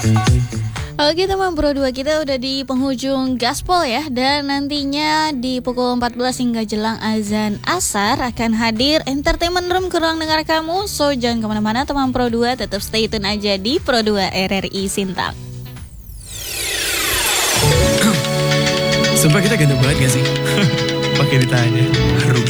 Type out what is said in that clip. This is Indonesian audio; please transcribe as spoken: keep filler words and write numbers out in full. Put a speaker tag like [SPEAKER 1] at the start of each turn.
[SPEAKER 1] Oke teman Pro dua, kita udah di penghujung Gaspol ya. Dan nantinya di pukul empat belas hingga jelang azan asar akan hadir Entertainment Room ke ruang dengar kamu. So jangan kemana-mana teman Pro dua, tetap stay tune aja di Pro dua R R I Sintang.
[SPEAKER 2] Sumpah kita ganteng banget gak sih? Pakai ditanya. Rugi